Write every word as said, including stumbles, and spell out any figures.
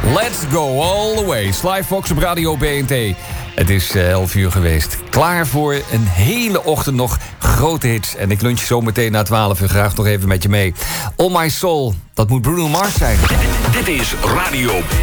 Let's go all the way. Sly Fox op Radio B N T. Het is uh, elf uur geweest. Klaar voor een hele ochtend nog grote hits. En ik lunch zo meteen na twaalf uur graag nog even met je mee. All My Soul, dat moet Bruno Mars zijn. Dit is Radio